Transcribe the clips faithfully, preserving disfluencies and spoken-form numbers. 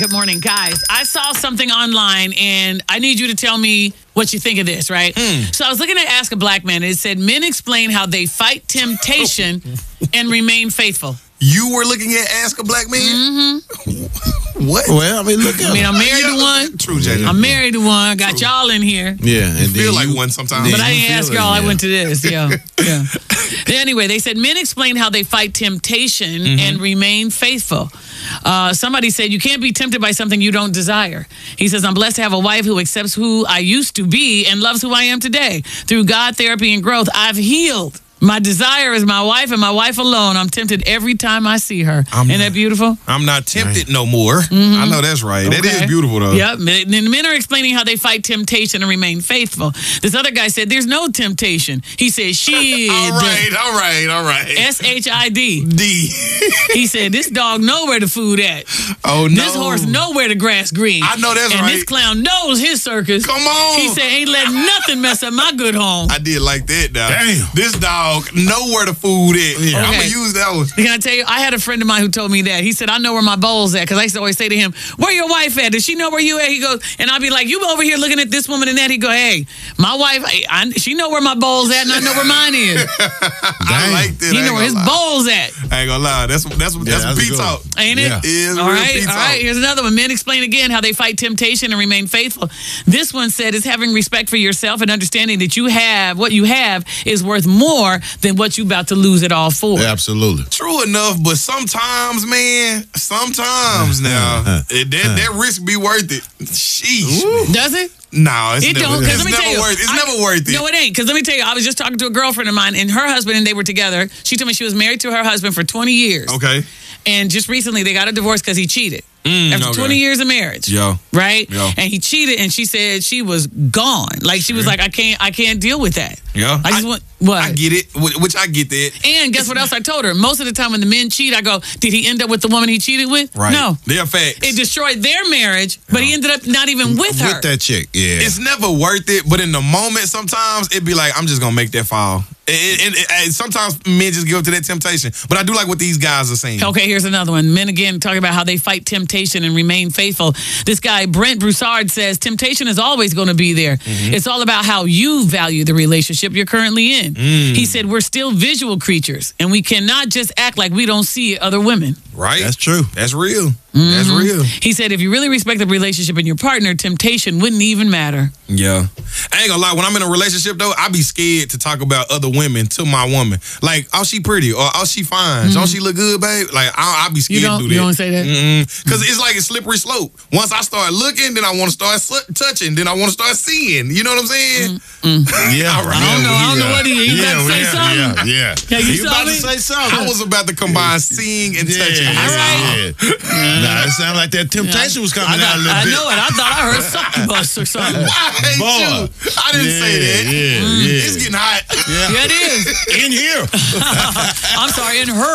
Good morning, guys. I saw something online, and I need you to tell me what you think of this, right? Mm. So I was looking at Ask a Black Man, and it said, men explain how they fight temptation and remain faithful. You were looking at Ask a Black Man? Mm-hmm. What? Well, I mean, look at I mean, I'm married to one. True, Jay. I'm married to one. Got True. y'all in here. Yeah, and feel then like you- one sometimes. then But I you didn't feel ask it, y'all. I yeah. went to this. Yeah. yeah. Anyway, they said men explain how they fight temptation Mm-hmm. and remain faithful. Uh, somebody said you can't be tempted by something you don't desire. He says, I'm blessed to have a wife who accepts who I used to be and loves who I am today. Through God, therapy, and growth, I've healed. My desire is my wife and my wife alone. I'm tempted every time I see her. I'm Isn't not- that beautiful? I'm not tempted no more. I know that's right. That Okay. is beautiful, though. Yep. And then men are explaining how they fight temptation and remain faithful. This other guy said, there's no temptation. He said, shit. All right, all right, all right. S H I D. D. He said, this dog know where the food at. Oh, no. This horse know where the grass green. I know that's and right. this clown knows his circus. Come on. He said, ain't letting nothing mess up my good home. I did like that, now. Damn. This dog know where the food is. Yeah. I'm going Okay. to use that one. Can I tell you, I had a friend of mine who told me that. He said, I know where my bowl's at. Because I used to always say to him, where your wife at? Does she know where you at? He goes, and I'll be like, you over here looking at this woman and that. He go, hey, my wife, I, I, she know where my bowl's at and I know where mine is. I like that. He I know ain't where his gonna lie. bowl's at. I ain't going to lie. That's, that's, that's, Yeah, that's P good. talk. Ain't it? Yeah. It is all real right, P all talk. right. Here's another one. Men explain again how they fight temptation and remain faithful. This one said is having respect for yourself and understanding that you have what you have is worth more than what you about to lose it all for. Absolutely. True enough, but sometimes, man, sometimes now, it, that, that risk be worth it. Sheesh. Does it? No, it's It never, don't. Because it's let me never tell you, worth it. It's I- never worth it. No, it ain't. Because let me tell you, I was just talking to a girlfriend of mine, and her husband and they were together. She told me she was married to her husband for twenty years. Okay. And just recently they got a divorce because he cheated. Mm, After okay. twenty years of marriage. Yo. Right? Yo. And he cheated and she said she was gone. Like she was like, I can't I can't deal with that. Yeah. I just I- want what? I get it, wh- which I get that. And guess what else I told her? Most of the time when the men cheat, I go, did he end up with the woman he cheated with? Right. No. They're facts. It destroyed their marriage, but he ended up not even with her. With that chick, yeah. It's never worth it, but in the moment, sometimes it'd be like, I'm just gonna make that fall. And, and- and- and sometimes men just give up to that temptation. But I do like what these guys are saying. Okay, here's another one. Men again talking about how they fight temptation and remain faithful. This guy, Brent Broussard, says temptation is always going to be there. Mm-hmm. It's all about how you value the relationship you're currently in. Mm. He said, we're still visual creatures and we cannot just act like we don't see other women. Right? That's true. That's real. That's real. He said, if you really respect the relationship and your partner, temptation wouldn't even matter. Yeah. I ain't gonna lie, when I'm in a relationship though, I be scared to talk about other women to my woman. Like, oh, she pretty, or oh, she fine, don't she look good, babe? Like, I, I be scared You don't, to do that. you don't say that? Because it's like a slippery slope. Once I start looking, then I want to start su- touching, then I want to start seeing. You know what I'm saying? Yeah. All right. I don't know. I don't know what he- you yeah, about to say yeah, something? Yeah, yeah. Yeah, you You about saw to me? say something. I was about to combine seeing and Yeah, touching. yeah, All right. yeah. Nah, it sounded like that temptation was I, coming out a little I bit. know it. I thought I heard succubus or something. I hate Boy. you. I didn't Yeah, say that. yeah, yeah. It's getting hot. Yeah, it is. In here. I'm sorry, in her.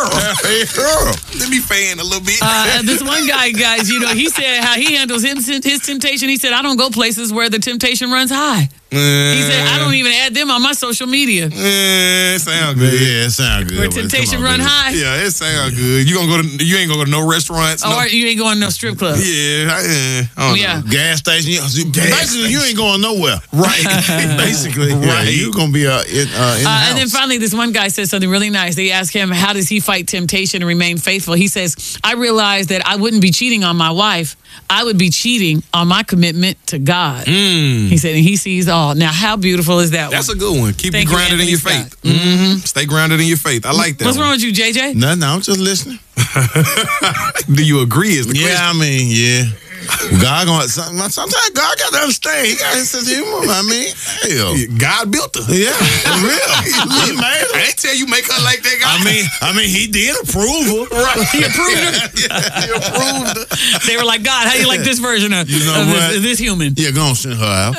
Let me fan a little bit. Uh, this one guy, guys, you know, he said how he handles his, his temptation. He said, I don't go places where the temptation runs high. He said, I don't even add them on my social media. Eh, it sound Yeah, good. it sound good. Where but come temptation on, run baby. high. Yeah, it sound good. You gonna go to? You ain't gonna go to no restaurants. No, Or you ain't going to no strip club. yeah, I, eh, I don't Yeah. know. Gas station. You, you- Gas basically, you ain't going nowhere. Right. Basically, yeah, Right. you gonna be uh, in, uh, in the Uh, house. and then finally, this one guy said something really nice. They asked him, how does he fight temptation and remain faithful? He says, I realized that I wouldn't be cheating on my wife. I would be cheating on my commitment to God. He said, and he sees all. Now, how beautiful is that Mm. That's one? a good one. Keep Thank you you, grounded in Anthony your Scott. faith. Mm-hmm. Stay grounded in your faith. I like that. What's one. wrong with you, J J? Nothing. I'm just listening. Do you agree? Is the Yeah, I mean, yeah. God gonna some- sometimes God got to understand. He got his sense of humor. I mean, hell, question? God built her. yeah, for real. He made I her. ain't tell you make her like that. God. I mean, I mean, he did approve her. right? He approved her. He approved her. They were like, God, how do you like this version of, You know of what? this, this human? Yeah, go on, send her out.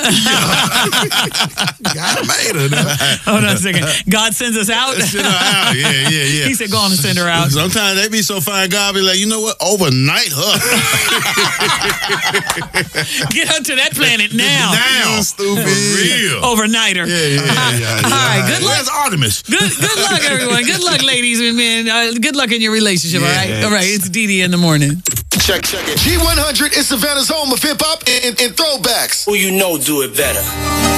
God made her. Now. Hold on a second. God sends us out. Send her out. Yeah, yeah, yeah. He said, go on and send her out. Sometimes they be so fine, God be like, you know what? Overnight her. Get her to that planet now. Now, Stupid. For real. Overnighter. Yeah, yeah, yeah, yeah. All right, good luck. Where's Artemis? Good, good luck, everyone. Good luck, ladies and men. Uh, good luck in your relationship. All right, Yes. all right. It's Dee Dee in the morning. Check, check it. G one hundred is Savannah's home of hip hop and, and, and throwbacks. Who you know do it better.